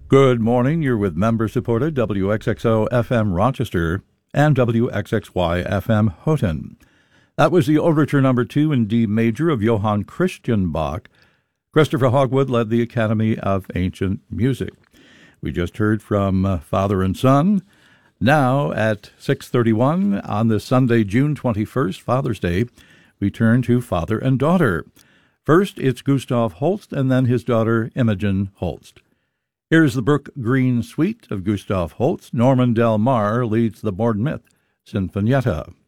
Good morning. You're with member-supported WXXO FM Rochester and WXXY FM Houghton. That was the Overture No. 2 in D major of Johann Christian Bach. Christopher Hogwood led the Academy of Ancient Music. We just heard from Father and Son. Now at 6:31 on this Sunday, June 21st, Father's Day, we turn to Father and Daughter. First, it's Gustav Holst and then his daughter Imogen Holst. Here's the Brook Green Suite of Gustav Holst. Norman Del Mar leads the Bournemouth Sinfonietta.